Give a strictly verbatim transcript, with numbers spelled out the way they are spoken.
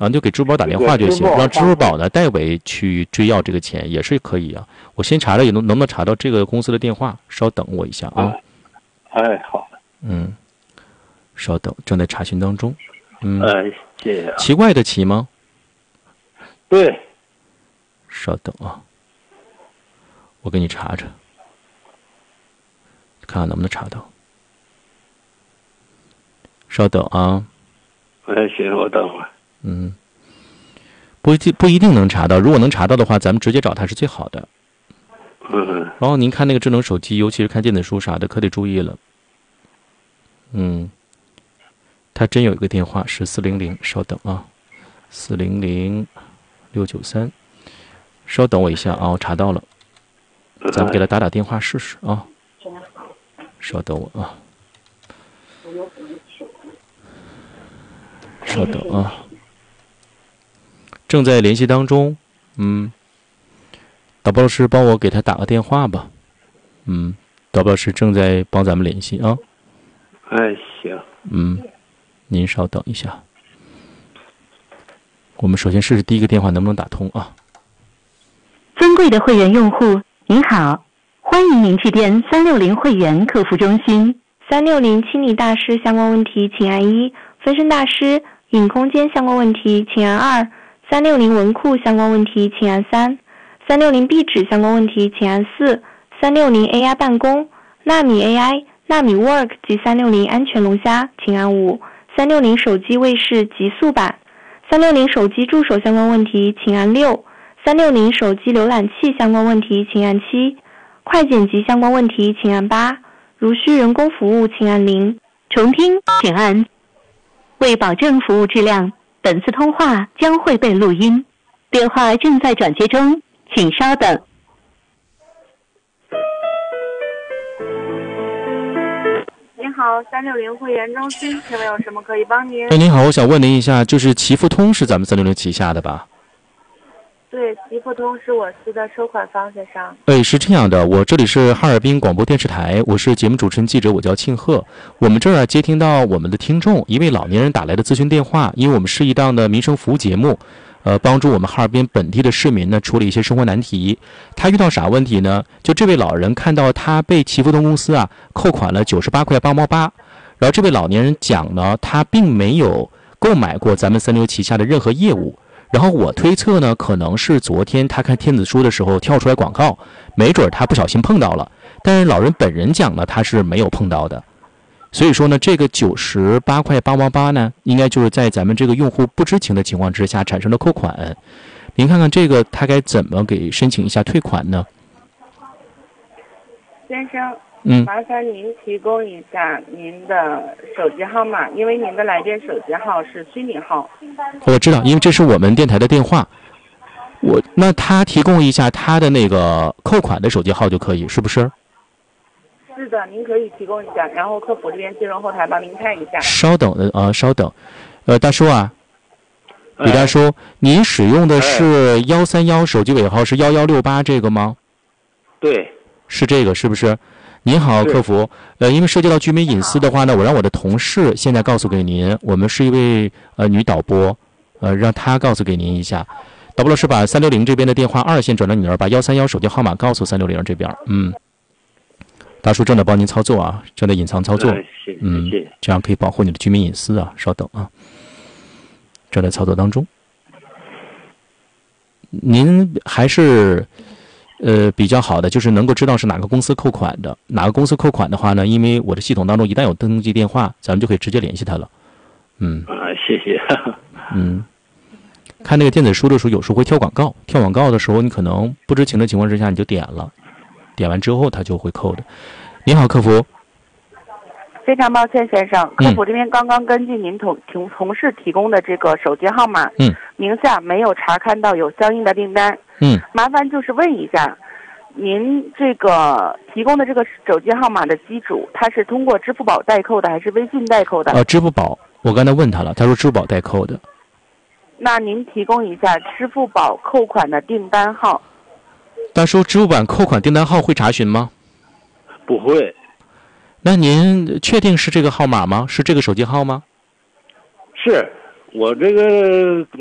啊，就给支付宝打电话就行，让支付宝呢代为去追要这个钱也是可以啊。我先查查也能能不能查到这个公司的电话，稍等我一下啊。 哎，好。 嗯，稍等，正在查询当中。嗯， 哎，谢谢、啊。 奇怪的奇吗？ 对。 稍等啊，我给你查查，看看能不能查到。稍等啊。 哎，行，我等会儿。 嗯，不一定不一定能查到，如果能查到的话，咱们直接找他是最好的。 嗯。 然后您看那个智能手机，尤其是看电子书啥的，可得注意了。嗯，他真有一个电话是四零零，稍等啊，四零零六九三，稍等我一下啊，我查到了，咱们给他打打电话试试啊。稍等我啊。稍等啊，正在联系当中。嗯，导播老师帮我给他打个电话吧。嗯，导播老师正在帮咱们联系啊。 哎，行。 嗯，您稍等一下。我们首先试试第一个电话能不能打通啊。 尊贵的会员用户，您好，欢迎您致电三六零会员客服中心。 三六零清理大师相关问题，请按一；分身大师、影空间相关问题，请按二；三六零文库相关问题，请按三；三六零壁纸相关问题，请按四；三六零 A I 办公、纳米 A I、纳米 Work 及三六零安全龙虾，请按五；三六零手机卫士极速版、三六零手机助手相关问题，请按六；三六零手机浏览器相关问题，请按七；快剪辑相关问题，请按八。如需人工服务，请按零。 重听请按。为保证服务质量，本次通话将会被录音，电话正在转接中，请稍等。 您好，三六零会员中心，请问有什么可以帮您？ 哎，您好，我想问您一下，就是祈付通是咱们三六零旗下的吧？ 对，祈付通是我司的收款方协商。 哎，是这样的，我这里是哈尔滨广播电视台，我是节目主持人记者，我叫庆贺。我们这儿啊接听到我们的听众一位老年人打来的咨询电话，因为我们是一档的民生服务节目，呃，帮助我们哈尔滨本地的市民呢处理一些生活难题。他遇到啥问题呢？就这位老人看到他被祈付通公司啊扣款了九十八块八毛八，然后这位老年人讲呢，他并没有购买过咱们三六旗下的任何业务。然后我推测呢，可能是昨天他看电子书的时候跳出来广告，没准他不小心碰到了。但是老人本人讲呢，他是没有碰到的。所以说呢，这个九十八块八毛八呢，应该就是在咱们这个用户不知情的情况之下产生的扣款。您看看这个他该怎么给申请一下退款呢？ 先生。 嗯， 麻烦您提供一下您的手机号码，因为您的来电手机号是虚拟号。 我知道，因为这是我们电台的电话。我那他提供一下他的那个扣款的手机号就可以，是不是？ 是的，您可以提供一下，然后客服这边金融后台帮您看一下。 稍等的啊、呃，稍等，呃，大叔啊，李大叔，哎、您使用的是幺三幺手机尾号是幺幺六八这个吗？ 对， 是这个，是不是？您好，客服。呃，因为涉及到居民隐私的话呢，我让我的同事现在告诉给您，我们是一位呃女导播，呃，让她告诉给您一下。导播老师把三六零这边的电话二线转到你那儿，把幺三幺手机号码告诉三六零这边。嗯，大叔正在帮您操作啊，正在隐藏操作。嗯，这样可以保护你的居民隐私啊。稍等啊，正在操作当中。您还是。呃，比较好的就是能够知道是哪个公司扣款的，哪个公司扣款的话呢，因为我的系统当中一旦有登记电话，咱们就可以直接联系他了。嗯， 啊，谢谢。 嗯，看那个电子书的时候，有时候会跳广告，跳广告的时候，你可能不知情的情况之下，你就点了，点完之后他就会扣的。您好，客服。 非常抱歉，先生，客服这边刚刚根据您同同同事提供的这个手机号码， 嗯， 名下没有查看到有相应的订单。 嗯， 麻烦就是问一下，您这个提供的这个手机号码的机主，他是通过支付宝代扣的还是微信代扣的？ 呃，支付宝，我刚才问他了，他说支付宝代扣的。 那您提供一下支付宝扣款的订单号。 大叔，支付宝扣款订单号会查询吗？ 不会。 那您确定是这个号码吗？是这个手机号吗？ 是我这个